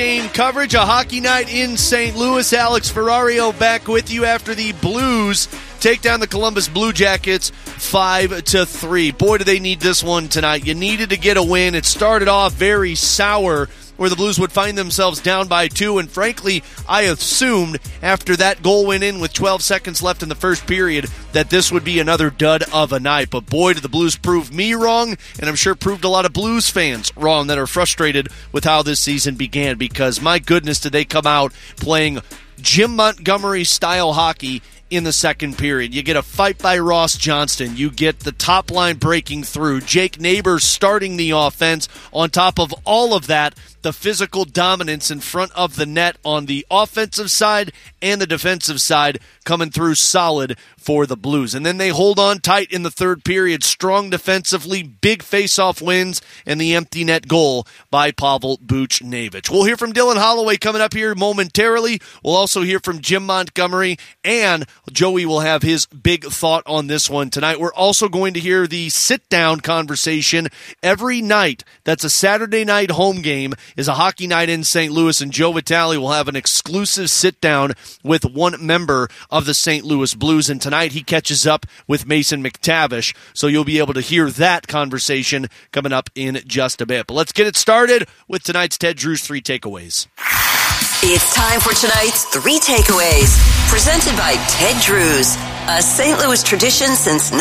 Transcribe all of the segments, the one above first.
Game coverage, a hockey night in St. Louis. Alex Ferrario back with you after the Blues take down the Columbus Blue Jackets 5-3. Boy, do they need this one tonight. You needed to get a win. It started off very sour, where the Blues would find themselves down by 2, and frankly, I assumed after that goal went in with 12 seconds left in the first period that this would be another dud of a night. But boy, did the Blues prove me wrong, and I'm sure proved a lot of Blues fans wrong that are frustrated with how this season began, because my goodness, did they come out playing Jim Montgomery-style hockey in the second period. You get a fight by Ross Johnston. You get the top line breaking through. Jake Neighbors starting the offense. On top of all of that, the physical dominance in front of the net on the offensive side and the defensive side coming through solid for the Blues. And then they hold on tight in the third period. Strong defensively, big face-off wins, and the empty net goal by Pavel Buchnevich. We'll hear from Dylan Holloway coming up here momentarily. We'll also hear from Jim Montgomery, and Joey will have his big thought on this one tonight. We're also going to hear the sit-down conversation every night. That's a Saturday night home game is a hockey night in St. Louis, and Joe Vitale will have an exclusive sit-down with one member of the St. Louis Blues, and tonight he catches up with Mason McTavish, so you'll be able to hear that conversation coming up in just a bit. But let's get it started with tonight's Ted Drewes 3 takeaways. It's time for tonight's 3 takeaways, presented by Ted Drewes. A St. Louis tradition since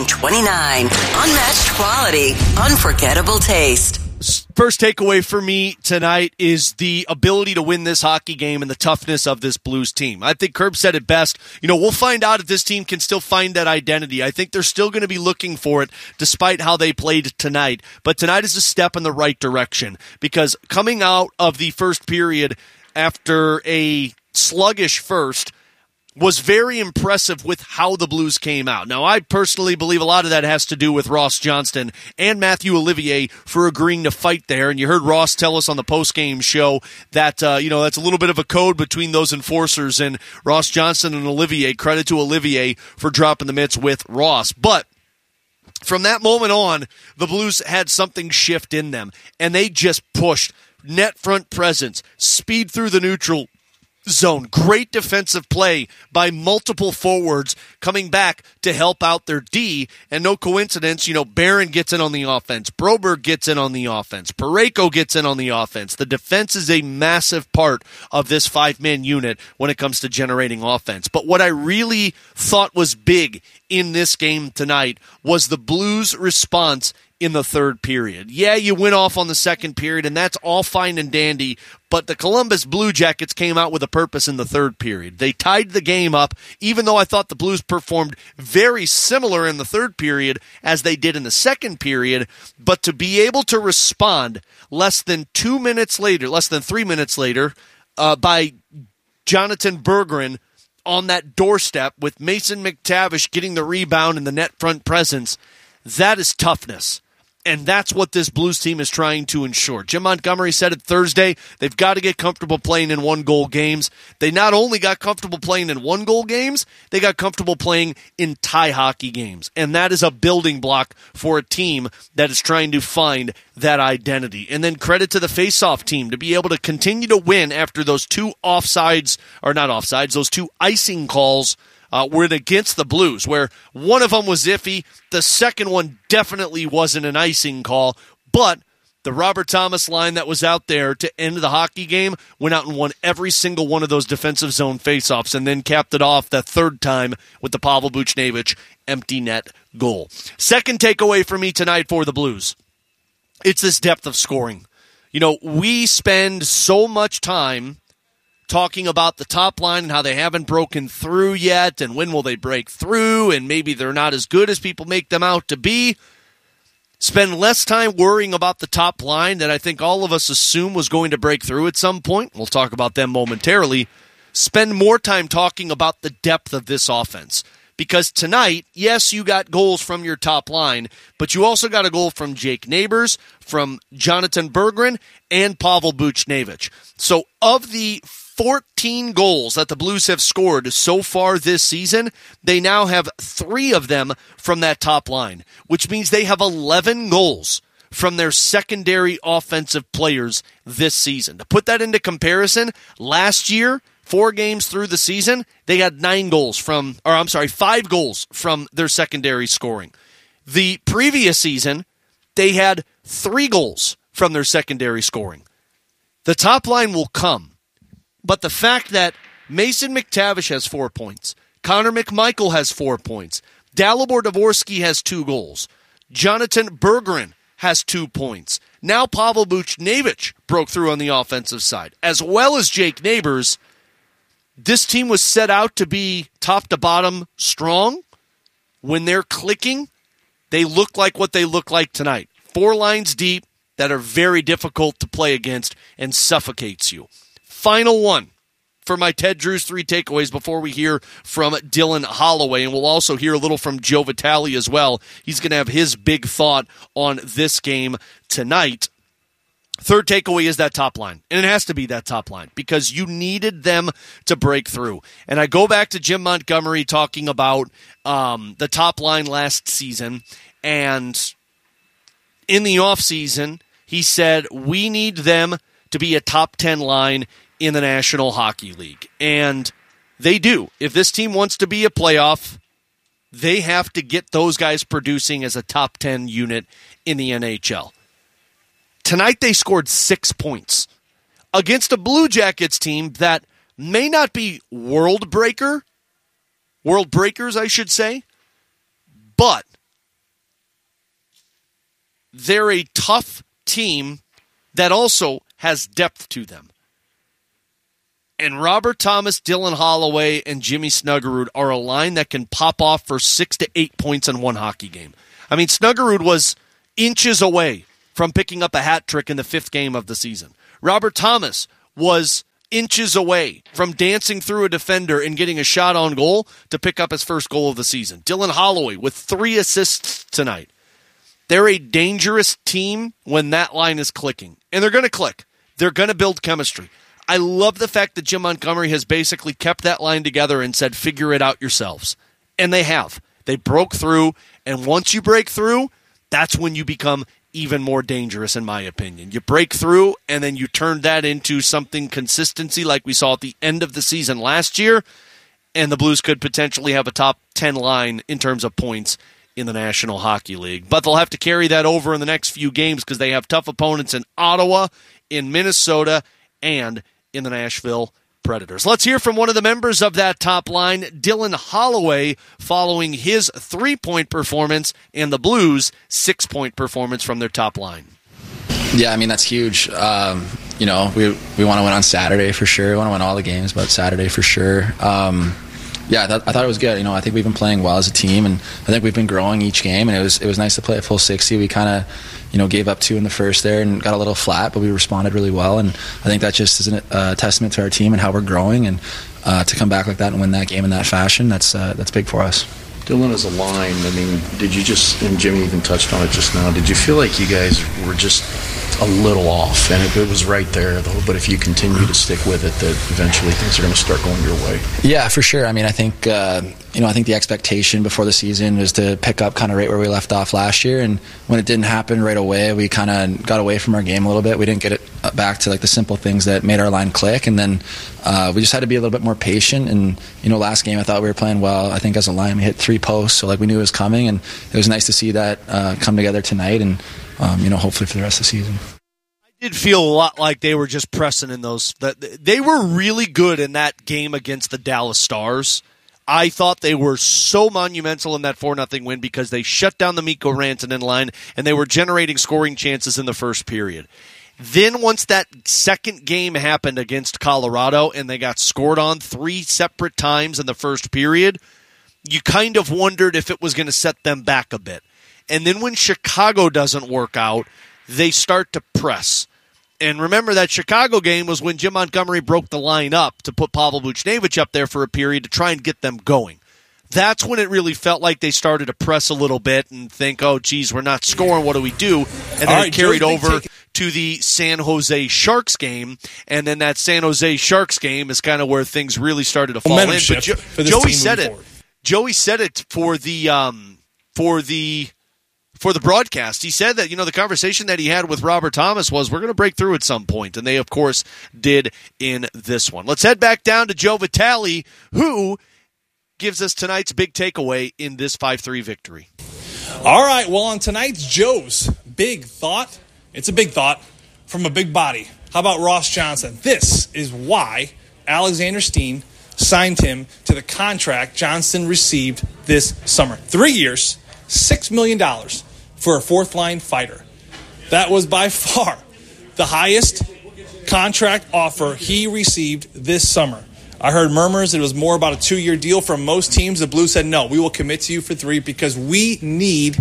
1929. Unmatched quality, unforgettable taste. First takeaway for me tonight is the ability to win this hockey game and the toughness of this Blues team. I think Curb said it best. We'll find out if this team can still find that identity. I think they're still going to be looking for it despite how they played tonight. But tonight is a step in the right direction, because coming out of the first period after a sluggish first was very impressive with how the Blues came out. Now, I personally believe a lot of that has to do with Ross Johnston and Matthew Olivier for agreeing to fight there. And you heard Ross tell us on the postgame show that, that's a little bit of a code between those enforcers and Ross Johnston and Olivier. Credit to Olivier for dropping the mitts with Ross. But from that moment on, the Blues had something shift in them, and they just pushed. Net front presence, speed through the neutral zone, great defensive play by multiple forwards coming back to help out their D, and no coincidence, Barron gets in on the offense, Broberg gets in on the offense, Parayko gets in on the offense. The defense is a massive part of this 5-man unit when it comes to generating offense. But what I really thought was big in this game tonight was the Blues' response in the third period. Yeah, you went off on the second period, and that's all fine and dandy, but the Columbus Blue Jackets came out with a purpose in the third period. They tied the game up, even though I thought the Blues performed very similar in the third period as they did in the second period, but to be able to respond less than 3 minutes later, by Jonathan Berggren on that doorstep with Mason McTavish getting the rebound and the net front presence, that is toughness. And that's what this Blues team is trying to ensure. Jim Montgomery said it Thursday, they've got to get comfortable playing in one-goal games. They not only got comfortable playing in one-goal games, they got comfortable playing in tie hockey games. And that is a building block for a team that is trying to find that identity. And then credit to the face-off team to be able to continue to win after those two those two icing calls were against the Blues, where one of them was iffy. The second one definitely wasn't an icing call, but the Robert Thomas line that was out there to end the hockey game went out and won every single one of those defensive zone faceoffs, and then capped it off the third time with the Pavel Buchnevich empty net goal. Second takeaway for me tonight for the Blues, it's this depth of scoring. We spend so much time talking about the top line and how they haven't broken through yet, and when will they break through, and maybe they're not as good as people make them out to be. Spend less time worrying about the top line that I think all of us assume was going to break through at some point. We'll talk about them momentarily. Spend more time talking about the depth of this offense. Because tonight, yes, you got goals from your top line, but you also got a goal from Jake Neighbors, from Jonathan Berggren, and Pavel Buchnevich. So of the 14 goals that the Blues have scored so far this season, they now have 3 of them from that top line, which means they have 11 goals from their secondary offensive players this season. To put that into comparison, last year, 4 games through the season, they had 5 goals from their secondary scoring. The previous season, they had 3 goals from their secondary scoring. The top line will come, but the fact that Mason McTavish has 4 points, Connor McMichael has 4 points, Dalibor Dvorsky has 2 goals, Jonathan Berggren has 2 points. Now Pavel Buchnevich broke through on the offensive side, as well as Jake Neighbors. This team was set out to be top to bottom strong. When they're clicking, they look like what they look like tonight. 4 lines deep that are very difficult to play against and suffocates you. Final one for my Ted Drews 3 takeaways before we hear from Dylan Holloway, and we'll also hear a little from Joe Vitale as well. He's going to have his big thought on this game tonight. Third takeaway is that top line, and it has to be that top line because you needed them to break through. And I go back to Jim Montgomery talking about the top line last season, and in the offseason, he said, we need them to be a top 10 line in the National Hockey League. And they do. If this team wants to be a playoff, they have to get those guys producing as a top 10 unit in the NHL. Tonight they scored 6 points against a Blue Jackets team that may not be world breakers, I should say, but they're a tough team that also has depth to them. And Robert Thomas, Dylan Holloway, and Jimmy Snuggerud are a line that can pop off for 6 to 8 points in one hockey game. I mean, Snuggerud was inches away from picking up a hat trick in the 5th game of the season. Robert Thomas was inches away from dancing through a defender and getting a shot on goal to pick up his first goal of the season. Dylan Holloway with 3 assists tonight. They're a dangerous team when that line is clicking. And they're going to click. They're going to build chemistry. I love the fact that Jim Montgomery has basically kept that line together and said, figure it out yourselves. And they have. They broke through, and once you break through, that's when you become even more dangerous, in my opinion. You break through, and then you turn that into something consistency like we saw at the end of the season last year, and the Blues could potentially have a top 10 line in terms of points in the National Hockey League. But they'll have to carry that over in the next few games because they have tough opponents in Ottawa, in Minnesota, and in the Nashville Predators. Let's hear from one of the members of that top line, Dylan Holloway, following his 3-point performance and the Blues' 6-point performance from their top line. Yeah, I mean, that's huge. We want to win on Saturday for sure. We want to win all the games, but Saturday for sure. I thought it was good. I think we've been playing well as a team, and I think we've been growing each game, and it was nice to play a full 60. We kind of, gave up 2 in the first there and got a little flat, but we responded really well, and I think that just is a testament to our team and how we're growing, and to come back like that and win that game in that fashion, that's big for us. Dylan, as a line, I mean, did you just, and Jimmy even touched on it just now, did you feel like you guys were just a little off, and it was right there, though, but if you continue to stick with it, that eventually things are going to start going your way? Yeah, for sure. I mean, I think, I think the expectation before the season was to pick up kind of right where we left off last year, and when it didn't happen right away, we kind of got away from our game a little bit. We didn't get it back to like the simple things that made our line click, and then we just had to be a little bit more patient, and, last game I thought we were playing well. I think as a line we hit 3 posts, so like we knew it was coming, and it was nice to see that come together tonight, and hopefully for the rest of the season. I did feel a lot like they were just pressing in those. They were really good in that game against the Dallas Stars. I thought they were so monumental in that 4-0 win because they shut down the Mikko Rantanen line and they were generating scoring chances in the first period. Then once that second game happened against Colorado and they got scored on 3 separate times in the first period, you kind of wondered if it was going to set them back a bit. And then when Chicago doesn't work out, they start to press. And remember, that Chicago game was when Jim Montgomery broke the line up to put Pavel Buchnevich up there for a period to try and get them going. That's when it really felt like they started to press a little bit and think, oh, geez, we're not scoring. What do we do? And then it carried over to the San Jose Sharks game. And then that San Jose Sharks game is kind of where things really started to fall in. But Joey said it. Joey said it for the for the broadcast. He said that, the conversation that he had with Robert Thomas was, we're going to break through at some point, and they, of course, did in this one. Let's head back down to Joe Vitale, who gives us tonight's big takeaway in this 5-3 victory. All right, well, on tonight's Joe's big thought, it's a big thought from a big body. How about Ross Johnson? This is why Alexander Steen signed him to the contract Johnson received this summer. 3 years, $6 million for a fourth-line fighter. That was by far the highest contract offer he received this summer. I heard murmurs it was more about a 2-year deal from most teams. The Blues said, no, we will commit to you for 3 because we need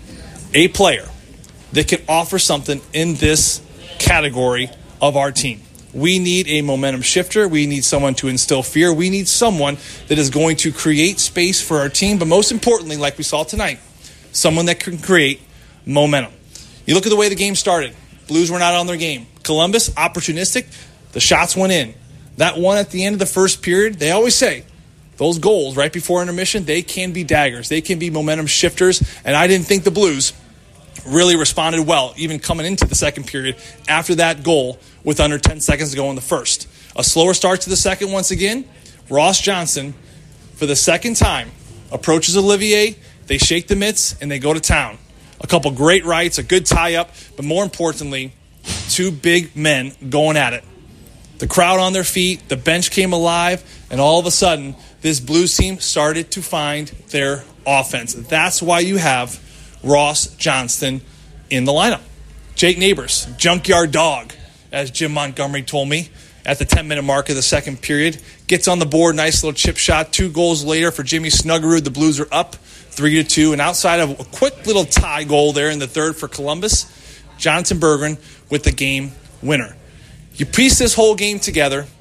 a player that can offer something in this category of our team. We need a momentum shifter. We need someone to instill fear. We need someone that is going to create space for our team, but most importantly, like we saw tonight, someone that can create momentum. You look at the way the game started. Blues were not on their game. Columbus, opportunistic. The shots went in. That one at the end of the first period, they always say, those goals right before intermission, they can be daggers. They can be momentum shifters, and I didn't think the Blues really responded well, even coming into the second period after that goal with under 10 seconds to go in the first. A slower start to the second once again. Ross Johnson, for the second time, approaches Olivier. They shake the mitts, and they go to town. A couple great rights, a good tie-up, but more importantly, 2 big men going at it. The crowd on their feet, the bench came alive, and all of a sudden, this Blues team started to find their offense. That's why you have Ross Johnston in the lineup. Jake Neighbors, junkyard dog, as Jim Montgomery told me at the 10-minute mark of the second period, gets on the board, nice little chip shot. 2 goals later for Jimmy Snuggerud, the Blues are up 3-2, and outside of a quick little tie goal there in the third for Columbus, Jonathan Berggren with the game winner. You piece this whole game together,